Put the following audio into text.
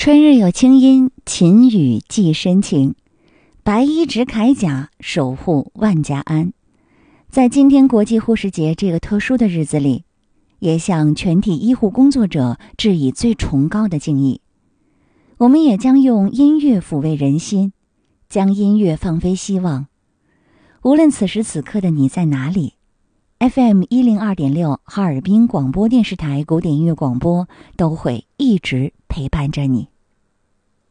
春日有清音，勤雨寄深情。白衣执铠甲，守护万家安。在今天国际护士节这个特殊的日子里，也向全体医护工作者致以最崇高的敬意。我们也将用音乐抚慰人心，将音乐放飞希望。无论此时此刻的你在哪里， FM102.6 哈尔滨广播电视台古典音乐广播都会一直陪伴着你。